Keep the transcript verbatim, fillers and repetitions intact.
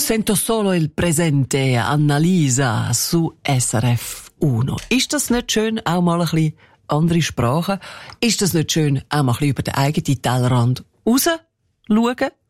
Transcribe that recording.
Sento solo il presente, Annalisa, su S R F uno. Ist das nicht schön, auch mal ein bisschen andere Sprachen? Ist das nicht schön, auch mal ein bisschen über den eigenen Tellerrand rausschauen?